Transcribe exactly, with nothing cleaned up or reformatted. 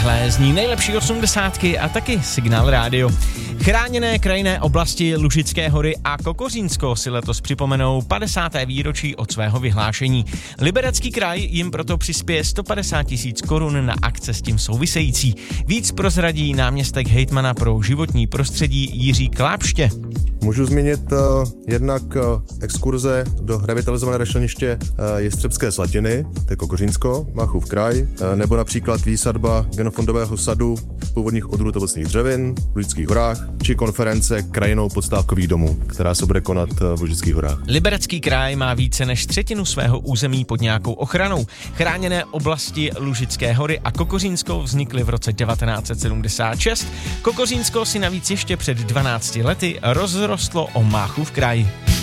Takhle zní nejlepší osmdesátky a taky Signál rádio. Chráněné krajinné oblasti Lužické hory a Kokořínsko si letos připomenou padesáté výročí od svého vyhlášení. Liberecký kraj jim proto přispěje sto padesát tisíc korun na akce s tím související. Víc prozradí náměstek hejtmana pro životní prostředí Jiří Klápště. Můžu zmínit uh, jednak uh, exkurze do revitalizované rašeliniště uh, Jestřebské Slatiny, to je Kokořínsko, Machův kraj, uh, nebo například výsadba genofondového sadu původních odrůd ovocných dřevin v Lužických horách, či konference krajinou podstávkových domů, která se bude konat uh, v Lužických horách. Liberecký kraj má více než třetinu svého území pod nějakou ochranou. Chráněné oblasti Lužické hory a Kokořínsko vznikly v roce devatenáct set sedmdesát šest. Kokořínsko si navíc ještě před dvanácti lety rozrostlo o Máchův kraj.